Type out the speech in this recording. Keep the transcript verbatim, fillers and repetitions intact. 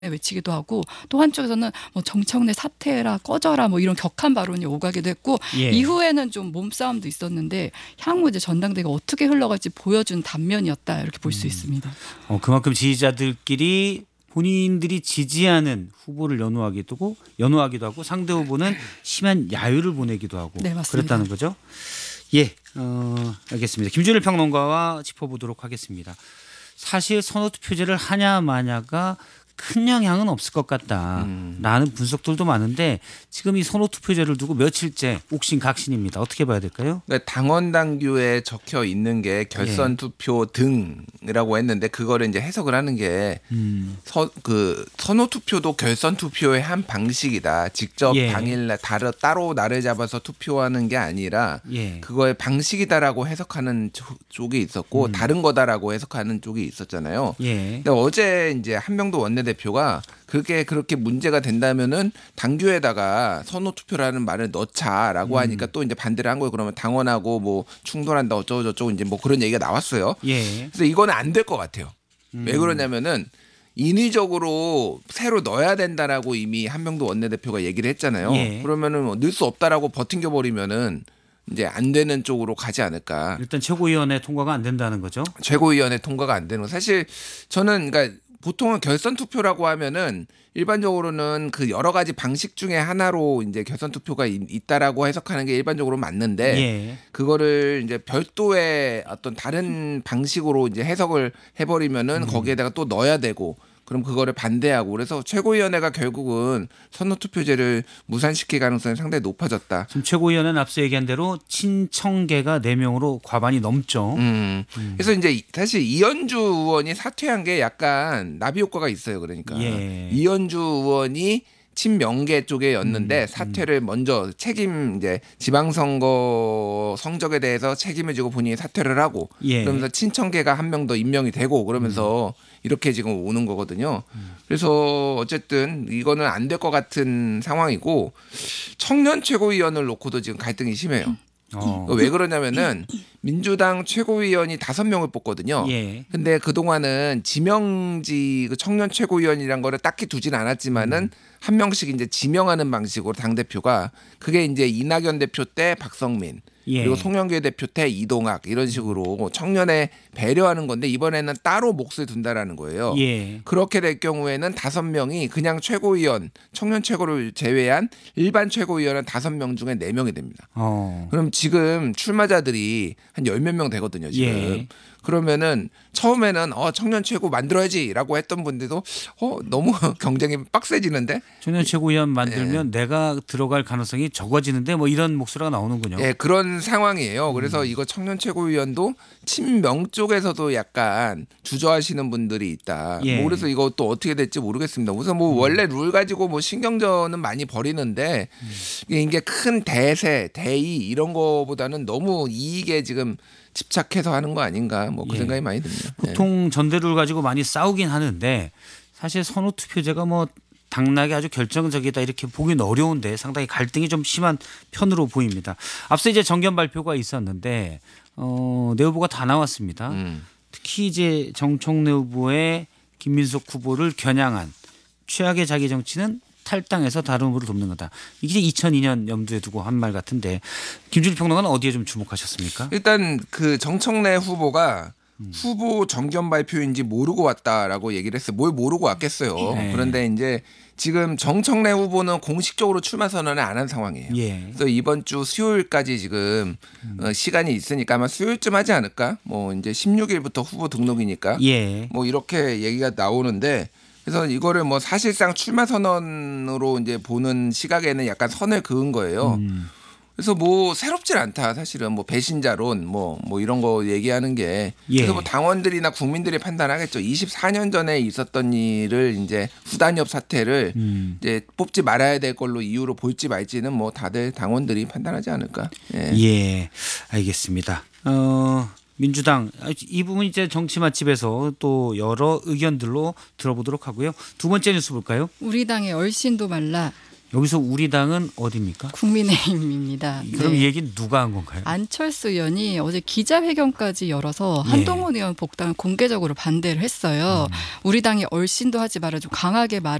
외치기도 하고 또 한쪽에서는 뭐 정청래 사퇴해라 꺼져라 뭐 이런 격한 발언이 오가기도 했고 예. 이후에는 좀 몸싸움도 있었는데 향후 이제 전당대회가 어떻게 흘러갈지 보여준 단면이었다 이렇게 볼 수 음. 있습니다. 어, 그만큼 지지자들끼리 본인들이 지지하는 후보를 연호하기도 하고, 연호하기도 하고 상대 후보는 심한 야유를 보내기도 하고 네, 맞습니다. 그랬다는 거죠. 예, 어, 알겠습니다. 김준일 평론가와 짚어보도록 하겠습니다. 사실 선호투표제를 하냐 마냐가 큰 영향은 없을 것 같다라는 음. 분석들도 많은데 지금 이 선호투표제를 두고 며칠째 옥신각신입니다. 어떻게 봐야 될까요? 그러니까 당원 당규에 적혀 있는 게 결선 투표 등이라고 했는데 그거를 이제 해석을 하는 게 음. 서, 그 선호 투표도 결선 투표의 한 방식이다. 직접 예. 당일날 따로, 따로 날을 잡아서 투표하는 게 아니라 예. 그거의 방식이다라고 해석하는 조, 쪽이 있었고 음. 다른 거다라고 해석하는 쪽이 있었잖아요. 예. 근데 어제 이제 한명도 원내대표가 그게 그렇게 문제가 된다면은 당규에다가 선호 투표라는 말을 넣자라고 음. 하니까 또 이제 반대를 한 거예요. 그러면 당원하고 뭐 충돌한다 어쩌고 저쩌고 이제 뭐 그런 얘기가 나왔어요. 예. 그래서 이거는 안 될 것 같아요. 음. 왜 그러냐면은 인위적으로 새로 넣어야 된다라고 이미 한명도 원내대표가 얘기를 했잖아요. 예. 그러면은 뭐 넣을 수 없다라고 버팅겨 버리면은 이제 안 되는 쪽으로 가지 않을까. 일단 최고위원회 통과가 안 된다는 거죠. 최고위원회 통과가 안 되는 거. 사실 저는 그러니까 보통은 결선 투표라고 하면은 일반적으로는 그 여러 가지 방식 중에 하나로 이제 결선 투표가 있다라고 해석하는 게 일반적으로 맞는데 예. 그거를 이제 별도의 어떤 다른 방식으로 이제 해석을 해버리면은 음. 거기에다가 또 넣어야 되고 그럼 그거를 반대하고 그래서 최고위원회가 결국은 선호투표제를 무산시킬 가능성이 상당히 높아졌다. 지금 최고위원은 앞서 얘기한 대로 친청계가 네 명으로 과반이 넘죠. 음. 음. 그래서 이제 사실 이현주 의원이 사퇴한 게 약간 나비 효과가 있어요. 그러니까 예. 이현주 의원이 친명계 쪽에였는데 음, 사퇴를 음. 먼저 책임 이제 지방선거 성적에 대해서 책임을 지고 본인이 사퇴를 하고 예. 그러면서 친청계가 한 명 더 임명이 되고 그러면서 음. 이렇게 지금 오는 거거든요. 음. 그래서 어쨌든 이거는 안 될 것 같은 상황이고 청년 최고위원을 놓고도 지금 갈등이 심해요. 어. 왜 그러냐면은 민주당 최고위원이 다섯 명을 뽑거든요. 예. 근데 그동안은 지명지 그 청년 최고위원이란 거를 딱히 두진 않았지만은 음. 한 명씩 이제 지명하는 방식으로 당대표가 그게 이제 이낙연 대표 때 박성민 예. 그리고 송영길 대표 때 이동학 이런 식으로 청년에 배려하는 건데 이번에는 따로 몫을 둔다라는 거예요. 예. 그렇게 될 경우에는 다섯 명이 그냥 최고위원 청년 최고를 제외한 일반 최고위원은 다섯 명 중에 네 명이 됩니다. 어. 그럼 지금 출마자들이 한 열 몇 명 되거든요. 지금. 예. 그러면은 처음에는 어 청년 최고 만들어야지라고 했던 분들도 어 너무 경쟁이 빡세지는데 청년 최고위원 만들면 예. 내가 들어갈 가능성이 적어지는데 뭐 이런 목소리가 나오는군요. 예, 그런 상황이에요. 그래서 음. 이거 청년 최고위원도 친명 쪽에서도 약간 주저하시는 분들이 있다. 예. 뭐 그래서 이거 또 어떻게 될지 모르겠습니다. 우선 뭐 음. 원래 룰 가지고 뭐 신경전은 많이 벌이는데 음. 이게 큰 대세, 대의 이런 거보다는 너무 이익에 지금 집착해서 하는 거 아닌가 뭐 그 예. 생각이 많이 듭니다. 보통 전대를 가지고 많이 싸우긴 하는데 사실 선호투표제가 뭐 당락이 아주 결정적이다 이렇게 보기는 어려운데 상당히 갈등이 좀 심한 편으로 보입니다. 앞서 이제 정견 발표가 있었는데 어, 내 후보가 다 나왔습니다. 음. 특히 이제 정청래 후보의 김민석 후보를 겨냥한 최악의 자기 정치는 탈당해서 다른 후보를 돕는 거다. 이게 이천이 년 염두에 두고 한 말 같은데 김준일 평론가는 어디에 좀 주목하셨습니까? 일단 그 정청래 후보가 음. 후보 정견 발표인지 모르고 왔다라고 얘기를 했어요. 뭘 모르고 왔겠어요. 네. 그런데 이제 지금 정청래 후보는 공식적으로 출마 선언을 안 한 상황이에요. 예. 그래서 이번 주 수요일까지 지금 음. 어, 시간이 있으니까 아마 수요일쯤 하지 않을까? 뭐 이제 십육 일부터 후보 등록이니까 예. 뭐 이렇게 얘기가 나오는데 그래서 이거를 뭐 사실상 출마 선언으로 이제 보는 시각에는 약간 선을 그은 거예요. 음. 그래서 뭐 새롭질 않다 사실은 뭐 배신자론 뭐 뭐 이런 거 얘기하는 게 예. 그래서 뭐 당원들이나 국민들이 판단하겠죠. 이십사 년 전에 있었던 일을 이제 후단협 사태를 음. 이제 뽑지 말아야 될 걸로 이유로 볼지 말지는 뭐 다들 당원들이 판단하지 않을까. 예, 예. 알겠습니다. 어. 민주당 이 부분 이제 정치 맛집에서 또 여러 의견들로 들어보도록 하고요. 두 번째 뉴스 볼까요? 우리 당의 얼씬도 말라 여기서 우리 당은 어디입니까? 국민의힘입니다. 그럼 네. 이 얘기는 누가 한 건가요? 안철수 의원이 어제 기자회견까지 열어서 예. 한동훈 의원 복당을 공개적으로 반대를 했어요. 우리 당이 얼씬도 하지 마라 좀 강하게 말